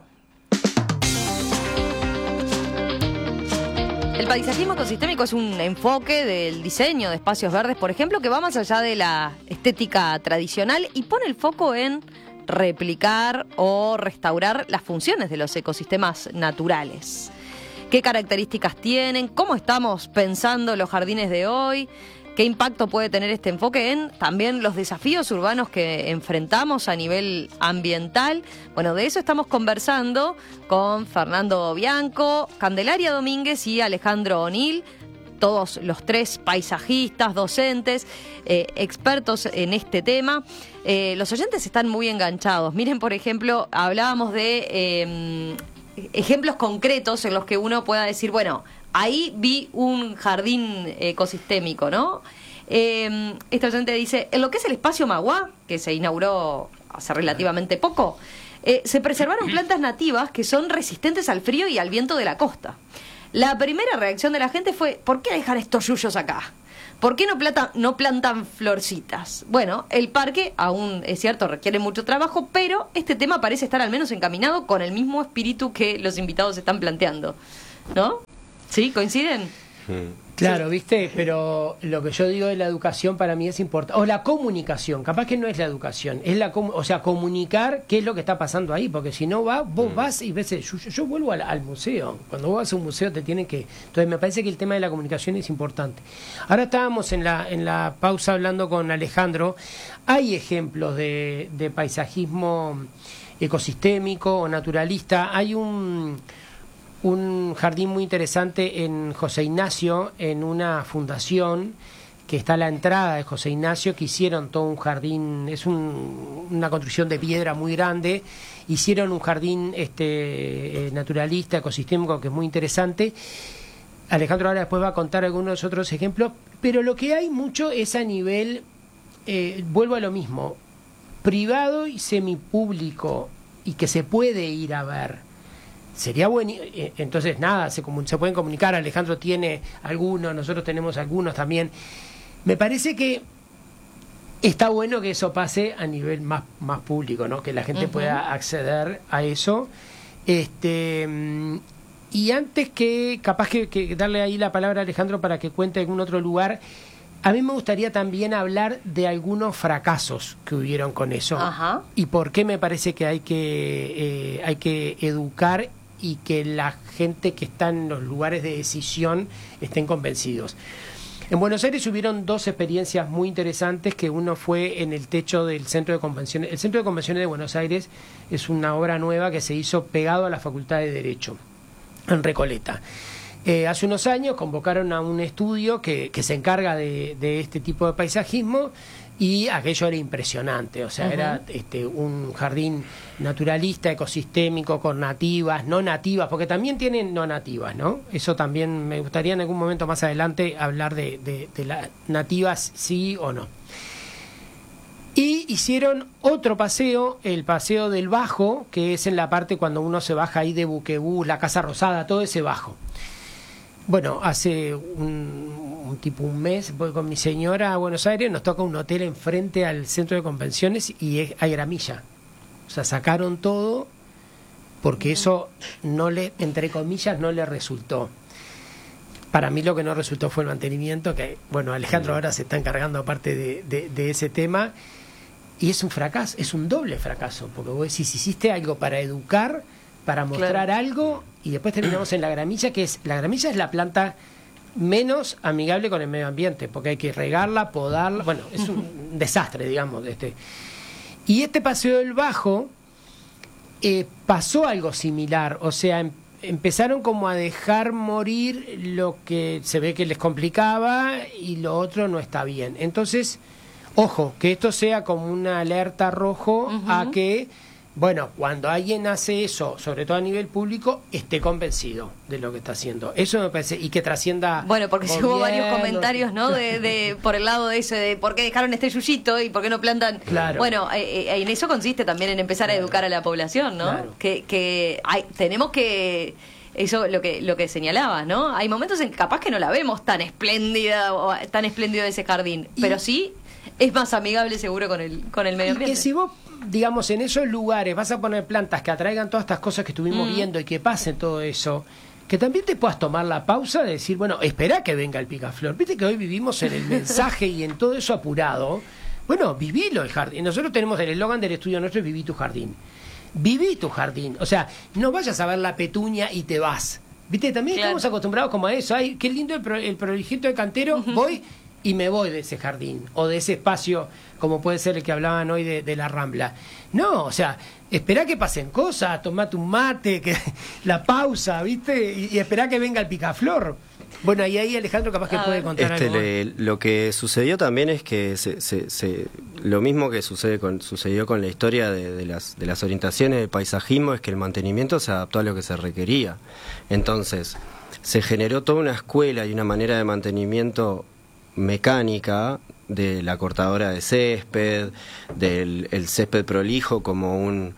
El paisajismo ecosistémico es un enfoque del diseño de espacios verdes, por ejemplo, que va más allá de la estética tradicional y pone el foco en replicar o restaurar las funciones de los ecosistemas naturales. ¿Qué características tienen? ¿Cómo estamos pensando los jardines de hoy? ¿Qué impacto puede tener este enfoque en también los desafíos urbanos que enfrentamos a nivel ambiental? Bueno, de eso estamos conversando con Fernando Bianco, Candelaria Domínguez y Alejandro O'Neill, todos los tres paisajistas, docentes, eh, expertos en este tema. Eh, los oyentes están muy enganchados. Miren, por ejemplo, hablábamos de eh, ejemplos concretos en los que uno pueda decir, bueno, ahí vi un jardín ecosistémico, ¿no? Eh, este oyente dice, en lo que es el espacio Magua, que se inauguró hace relativamente poco, eh, se preservaron plantas nativas que son resistentes al frío y al viento de la costa. La primera reacción de la gente fue, ¿por qué dejar estos yuyos acá? ¿Por qué no, plata, no plantan florcitas? Bueno, el parque aún, es cierto, requiere mucho trabajo, pero este tema parece estar al menos encaminado con el mismo espíritu que los invitados están planteando, ¿no? ¿Sí? ¿Coinciden? Claro, ¿viste? Pero lo que yo digo de la educación para mí es importante. O la comunicación, capaz que no es la educación, es la o sea, comunicar qué es lo que está pasando ahí, porque si no va, vos vas y ves, yo, yo vuelvo al, al museo. Cuando vos vas a un museo te tienen que... Entonces me parece que el tema de la comunicación es importante. Ahora estábamos en la, en la pausa hablando con Alejandro. Hay ejemplos de, de paisajismo ecosistémico o naturalista. Hay un... un jardín muy interesante en José Ignacio, en una fundación que está a la entrada de José Ignacio, que hicieron todo un jardín, es un, una construcción de piedra muy grande, hicieron un jardín este, eh, naturalista, ecosistémico, que es muy interesante. Alejandro ahora después va a contar algunos otros ejemplos, pero lo que hay mucho es a nivel, eh, vuelvo a lo mismo, privado y semipúblico, y que se puede ir a ver. Sería bueno, entonces nada, se, se pueden comunicar, Alejandro tiene algunos, nosotros tenemos algunos también. Me parece que está bueno que eso pase a nivel más, más público, ¿no? Que la gente uh-huh. pueda acceder a eso. Este y antes que, capaz que, que darle ahí la palabra a Alejandro para que cuente algún otro lugar, a mí me gustaría también hablar de algunos fracasos que hubieron con eso. Ajá. Y por qué me parece que hay que, eh, hay que educar y que la gente que está en los lugares de decisión estén convencidos. En Buenos Aires hubieron dos experiencias muy interesantes, que uno fue en el techo del Centro de Convenciones. El Centro de Convenciones de Buenos Aires es una obra nueva que se hizo pegado a la Facultad de Derecho, en Recoleta. Eh, hace unos años convocaron a un estudio que, que se encarga de, de este tipo de paisajismo, y aquello era impresionante, o sea, uh-huh. era este, un jardín naturalista, ecosistémico, con nativas, no nativas, porque también tienen no nativas, ¿no? Eso también me gustaría en algún momento más adelante hablar de, de, de las nativas, sí o no. Y hicieron otro paseo, el paseo del Bajo, que es en la parte cuando uno se baja ahí de Buquebús, la Casa Rosada, todo ese Bajo. Bueno, hace un, un tipo un mes voy con mi señora a Buenos Aires, nos toca un hotel enfrente al centro de convenciones y es, hay gramilla. O sea, sacaron todo porque eso no le, entre comillas, no le resultó. Para mí lo que no resultó fue el mantenimiento, que bueno, Alejandro ahora se está encargando aparte de, de, de ese tema, y es un fracaso, es un doble fracaso, porque vos decís, hiciste algo para educar, para mostrar claro. algo, y después terminamos en la gramilla, que es, la gramilla es la planta menos amigable con el medio ambiente, porque hay que regarla, podarla, bueno, es un desastre, digamos. Este. Y este paseo del Bajo eh, pasó algo similar, o sea, em, empezaron como a dejar morir lo que se ve que les complicaba y lo otro no está bien. Entonces, ojo, que esto sea como una alerta rojo uh-huh. a que, bueno, cuando alguien hace eso, sobre todo a nivel público, esté convencido de lo que está haciendo. Eso me parece, y que trascienda. Bueno, porque si hubo varios comentarios, ¿no? De, de por el lado de eso, de por qué dejaron este yuyito y por qué no plantan. Claro. Bueno, eh, eh, en eso consiste también en empezar claro. a educar a la población, ¿no? Claro. Que, que hay, tenemos que. Eso lo que lo que señalabas, ¿no? Hay momentos en que capaz que no la vemos tan espléndida o tan espléndido ese jardín, y, pero sí es más amigable seguro con el con el medio ambiente. Y que si vos, digamos, en esos lugares vas a poner plantas que atraigan todas estas cosas que estuvimos mm. viendo y que pase todo eso, que también te puedas tomar la pausa de decir, bueno, espera que venga el picaflor. Viste que hoy vivimos en el mensaje y en todo eso apurado. Bueno, vivilo el jardín. Nosotros tenemos el eslogan del estudio nuestro, es viví tu jardín. Viví tu jardín, o sea, no vayas a ver la petunia y te vas. Viste, también claro. estamos acostumbrados como a eso. Ay, qué lindo el, pro, el prolijito de cantero, uh-huh. voy y me voy de ese jardín o de ese espacio, como puede ser el que hablaban hoy de, de la Rambla. No, o sea, esperá que pasen cosas, tomate un mate, que la pausa, ¿viste? Y, y esperá que venga el picaflor. Bueno, y ahí Alejandro capaz que a puede ver. contar este, algo. Le, lo que sucedió también es que se, se, se, lo mismo que sucede con, sucedió con la historia de, de, las, de las orientaciones del paisajismo, es que el mantenimiento se adaptó a lo que se requería. Entonces, se generó toda una escuela y una manera de mantenimiento mecánica de la cortadora de césped, del el césped prolijo como un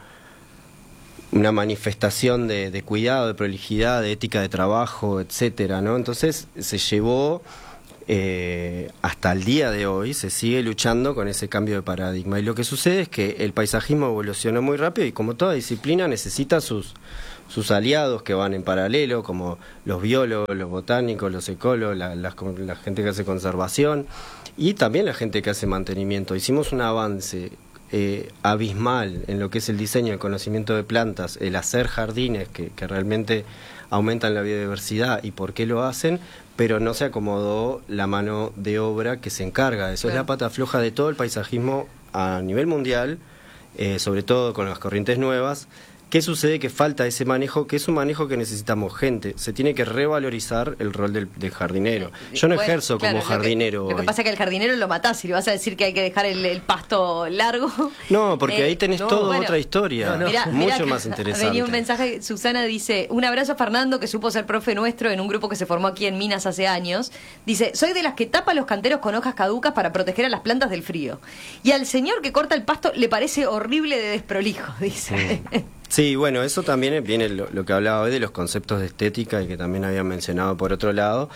una manifestación de, de cuidado, de prolijidad, de ética de trabajo, etcétera, ¿no? Entonces se llevó eh, hasta el día de hoy, se sigue luchando con ese cambio de paradigma. Y lo que sucede es que el paisajismo evolucionó muy rápido y como toda disciplina necesita sus sus aliados que van en paralelo, como los biólogos, los botánicos, los ecólogos, la, la, la gente que hace conservación y también la gente que hace mantenimiento. Hicimos un avance eh, abismal en lo que es el diseño, el conocimiento de plantas, el hacer jardines que, que realmente aumentan la biodiversidad y por qué lo hacen, pero no se acomodó la mano de obra que se encarga de eso. Claro. Es la pata floja de todo el paisajismo a nivel mundial, eh, sobre todo con las corrientes nuevas. ¿Qué sucede? Que falta ese manejo, que es un manejo que necesitamos gente. Se tiene que revalorizar el rol del, del jardinero. Yo no Bueno, ejerzo claro, como jardinero Lo que, lo que hoy. pasa es que el jardinero lo matás y le vas a decir que hay que dejar el, el pasto largo. No, porque Eh, ahí tenés no, toda bueno, otra historia, Mirá, mucho mirá, más interesante. Venía un mensaje, Susana dice, un abrazo a Fernando, que supo ser profe nuestro en un grupo que se formó aquí en Minas hace años. Dice, soy de las que tapa los canteros con hojas caducas para proteger a las plantas del frío. Y al señor que corta el pasto le parece horrible de desprolijo, dice. Sí. Sí, bueno, eso también viene lo, lo que hablaba hoy de los conceptos de estética y que también habían mencionado por otro lado,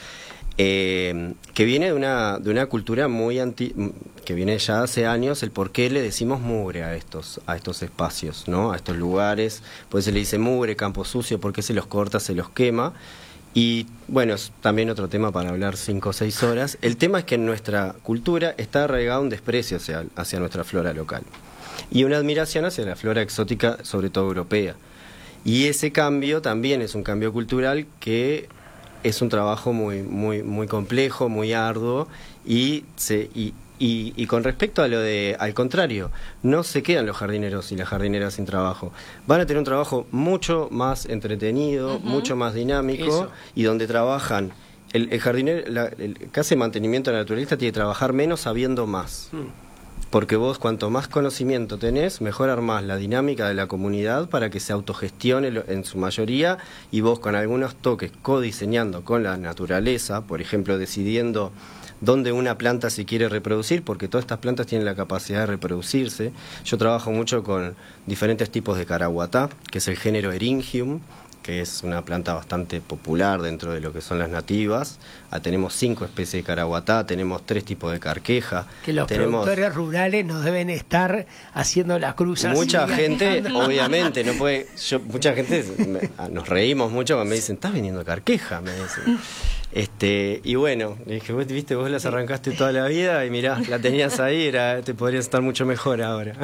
eh, que viene de una de una cultura muy anti, que viene ya hace años, el por qué le decimos mugre a estos a estos espacios, ¿no? A estos lugares, pues se le dice mugre, campo sucio, por qué se los corta, se los quema. Y bueno, es también otro tema para hablar cinco o seis horas. El tema es que en nuestra cultura está arraigado un desprecio hacia, hacia nuestra flora local y una admiración hacia la flora exótica, sobre todo europea. Y ese cambio también es un cambio cultural que es un trabajo muy muy muy complejo, muy arduo y se y, y, y con respecto a lo de, al contrario, no se quedan los jardineros y las jardineras sin trabajo. Van a tener un trabajo mucho más entretenido, uh-huh. mucho más dinámico. Eso. Y donde trabajan el, el jardinero, la, el que hace mantenimiento naturalista tiene que trabajar menos sabiendo más. Uh-huh. Porque vos, cuanto más conocimiento tenés, mejor armás la dinámica de la comunidad para que se autogestione en su mayoría, y vos con algunos toques codiseñando con la naturaleza, por ejemplo, decidiendo dónde una planta se quiere reproducir, porque todas estas plantas tienen la capacidad de reproducirse. Yo trabajo mucho con diferentes tipos de caraguatá, que es el género Eryngium, que es una planta bastante popular dentro de lo que son las nativas. Ah, tenemos cinco especies de caraguatá, tenemos tres tipos de carqueja. Que los tenemos... productores rurales nos deben estar haciendo la cruz así. Mucha gente, obviamente, no puede... Yo, mucha gente, me, nos reímos mucho cuando me dicen, ¿estás vendiendo carqueja? Me dicen. Este, y bueno, le dije, vos, viste, vos las arrancaste toda la vida y mirá, la tenías ahí, era, te podrías estar mucho mejor ahora.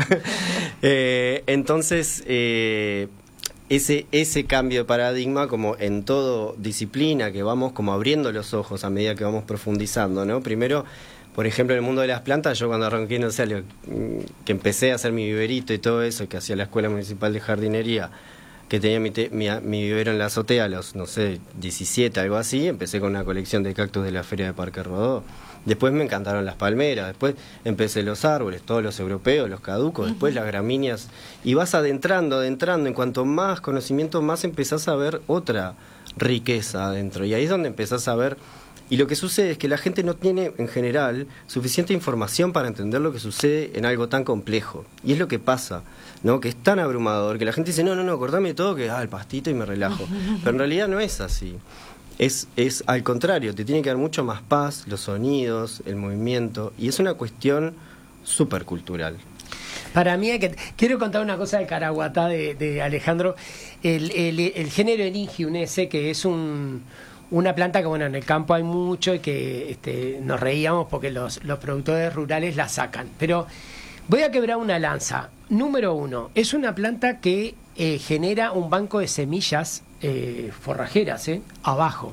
eh, entonces... Eh, Ese, ese cambio de paradigma, como en toda disciplina, que vamos como abriendo los ojos a medida que vamos profundizando, ¿no? Primero, por ejemplo, en el mundo de las plantas, yo cuando arranqué, no sé, lo, que empecé a hacer mi viverito y todo eso, que hacía la Escuela Municipal de Jardinería, que tenía mi, te, mi, mi vivero en la azotea a los, no sé, diecisiete, algo así, empecé con una colección de cactus de la Feria de Parque Rodó. Después me encantaron las palmeras, después empecé los árboles, todos los europeos, los caducos, uh-huh. después las gramíneas, y vas adentrando, adentrando, en cuanto más conocimiento, más empezás a ver otra riqueza adentro, y ahí es donde empezás a ver, y lo que sucede es que la gente no tiene, en general, suficiente información para entender lo que sucede en algo tan complejo, y es lo que pasa, ¿no? Que es tan abrumador, que la gente dice, no, no, no, cortame todo, que ah, el pastito y me relajo, pero en realidad no es así. Es, es al contrario, te tiene que dar mucho más paz, los sonidos, el movimiento, y es una cuestión súper cultural. Para mí, hay que, quiero contar una cosa del caraguatá de, de Alejandro. El, el, el género Eryngium ese, que es un, una planta que, bueno, en el campo hay mucho y que este, nos reíamos porque los, los productores rurales la sacan. Pero voy a quebrar una lanza. Número uno, es una planta que eh, genera un banco de semillas Eh, forrajeras, ¿eh? abajo.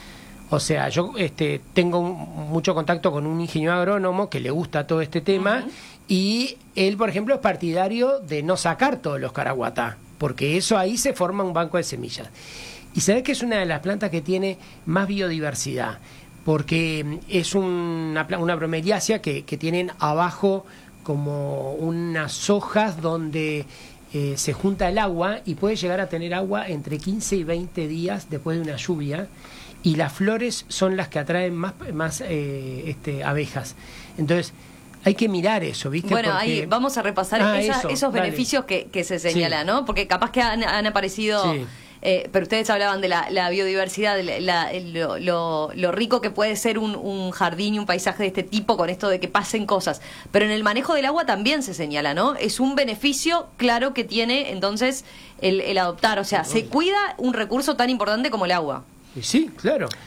O sea, yo este, tengo un, mucho contacto con un ingeniero agrónomo que le gusta todo este tema, uh-huh. y él, por ejemplo, es partidario de no sacar todos los caraguatá, porque eso ahí se forma un banco de semillas. Y sabés que es una de las plantas que tiene más biodiversidad, porque es una, una bromeliácea que, que tienen abajo como unas hojas donde Eh, se junta el agua y puede llegar a tener agua entre quince y veinte días después de una lluvia, y las flores son las que atraen más, más eh, este, abejas. Entonces hay que mirar eso, ¿viste? Bueno, porque... ahí vamos a repasar ah, esa, eso, esos dale. beneficios que, que se señalan, sí. ¿no? Porque capaz que han, han aparecido... Sí. Eh, pero ustedes hablaban de la, la biodiversidad, de la, la, lo, lo, lo rico que puede ser un, un jardín y un paisaje de este tipo con esto de que pasen cosas. Pero en el manejo del agua también se señala, ¿no? Es un beneficio claro que tiene entonces el, el adoptar. O sea, se cuida un recurso tan importante como el agua. Sí, claro.